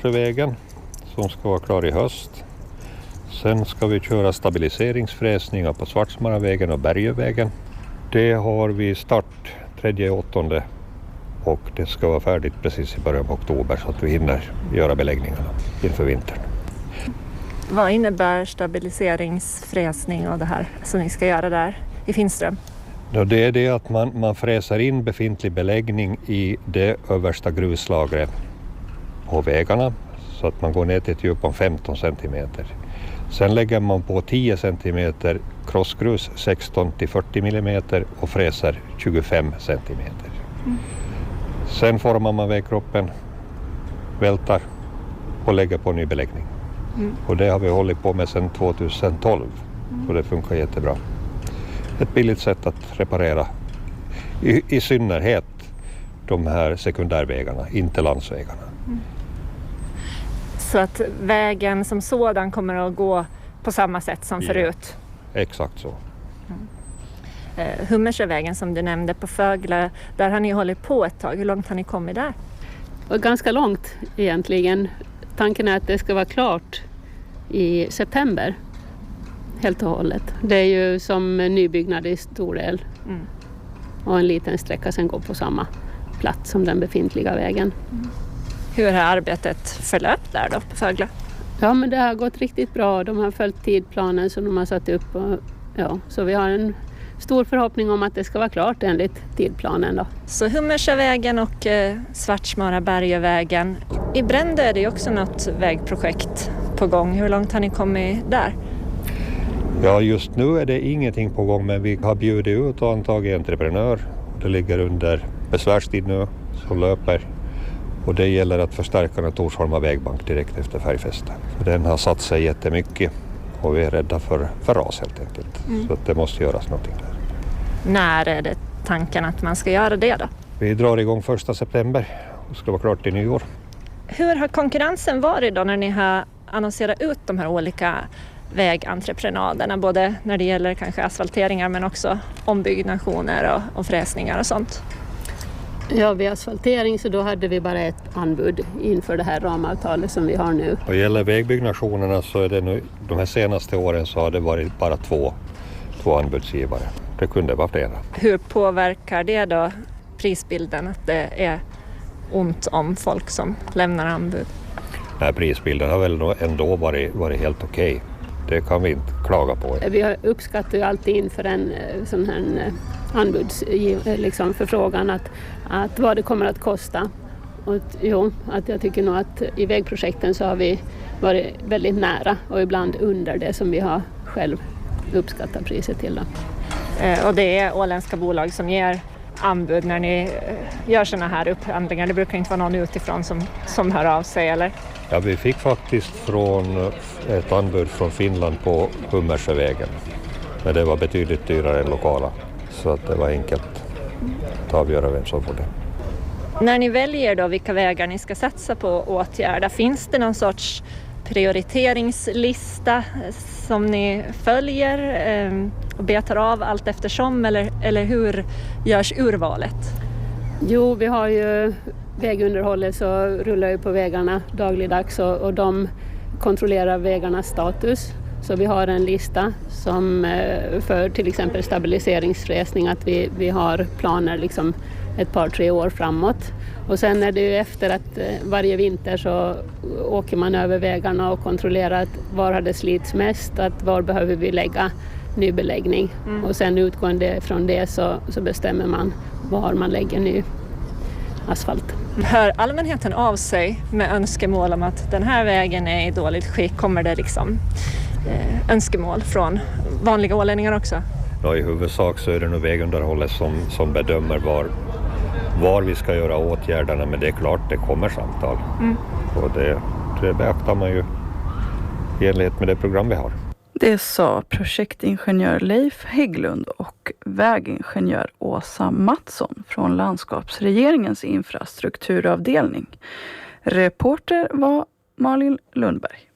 vägen som ska vara klar i höst. Sen ska vi köra stabiliseringsfräsningar på Svartsmaravägen och Bergövägen. Det har vi start 3/8 och det ska vara färdigt precis i början av oktober så att vi hinner göra beläggningarna inför vintern. Vad innebär stabiliseringsfräsning och det här som ni ska göra där i Finström? Ja, det är det att man fräser in befintlig beläggning i det översta gruslagret på vägarna så att man går ner till ett djup om 15 centimeter. Sen lägger man på 10 centimeter krossgrus 16-40 millimeter och fräser 25 centimeter. Sen formar man vägkroppen, vältar och lägger på ny beläggning. Och det har vi hållit på med sedan 2012 och det funkar jättebra. Ett billigt sätt att reparera i synnerhet de här sekundärvägarna, inte landsvägarna. Så att vägen som sådan kommer att gå på samma sätt som förut? Exakt så. Hummersövägen som du nämnde på Fögla, där har ni hållit på ett tag. Hur långt har ni kommit där? Ganska långt egentligen. Tanken är att det ska vara klart i september. Helt och hållet. Det är ju som nybyggnad i stor del. Och en liten sträcka sen går på samma plats som den befintliga vägen. Hur har arbetet förlöpt där då på Fögla? Ja, men det har gått riktigt bra. De har följt tidplanen som de har satt upp. Och, ja, så vi har en stor förhoppning om att det ska vara klart enligt tidplanen då. Så Hummersövägen och Svartsmara-Bergövägen. I Brändö är det ju också något vägprojekt på gång. Hur långt har ni kommit där? Ja, just nu är det ingenting på gång men vi har bjudit ut och antagit entreprenör. Det ligger under besvärstid nu som löper. Och det gäller att förstärka Torsholma vägbank direkt efter färgfesten. För den har satt sig jättemycket och vi är rädda för ras helt enkelt. Så att det måste göras någonting där. När är det tanken att man ska göra det då? Vi drar igång 1 september och ska vara klart i nyår. Hur har konkurrensen varit då när ni har annonserat ut de här olika vägentreprenaderna? Både när det gäller kanske asfalteringar men också ombyggnationer och fräsningar och sånt. Ja, vid asfaltering så då hade vi bara ett anbud inför det här ramavtalet som vi har nu. Vad gäller vägbyggnationerna så är det nu, de här senaste åren så har det varit bara två anbudsgivare. Det kunde vara flera. Hur påverkar det då prisbilden att det är ont om folk som lämnar anbud? Nej, prisbilden har väl ändå varit helt okej. Det kan vi inte klaga på. Vi uppskattar ju alltid inför en sån här förfrågan att vad det kommer att kosta. Och att jag tycker nog att i vägprojekten så har vi varit väldigt nära och ibland under det som vi har själv uppskattat priset till. Och det är åländska bolag som ger anbud när ni gör såna här upphandlingar? Det brukar inte vara någon utifrån som hör av sig, eller? Ja, vi fick faktiskt ett anbud från Finland på Hummersövägen. Men det var betydligt dyrare än lokala. Så att det var enkelt att avgöra vem som får det. När ni väljer då vilka vägar ni ska satsa på åtgärda, finns det någon sorts prioriteringslista som ni följer och betar av allt eftersom? Eller hur görs urvalet? Jo, vi har ju vägunderhållet så rullar ju på vägarna dagligdags och de kontrollerar vägarnas status. Så vi har en lista som för till exempel stabiliseringsfräsning att vi har planer liksom ett par, 3 år framåt. Och sen är det ju efter att varje vinter så åker man över vägarna och kontrollerar att var har det slits mest, att var behöver vi lägga ny beläggning. Och sen utgående från det så bestämmer man var man lägger ny asfalt. Hör allmänheten av sig med önskemål om att den här vägen är i dåligt skick? Kommer det liksom önskemål från vanliga ålänningar också? Ja, i huvudsak så är det nog vägunderhållet som bedömer var vi ska göra åtgärderna, men det är klart det kommer samtal. Och det beaktar man ju i enlighet med det program vi har. Det sa projektingenjör Leif Hägglund och vägingenjör Åsa Mattsson från landskapsregeringens infrastrukturavdelning. Reporter var Malin Lundberg.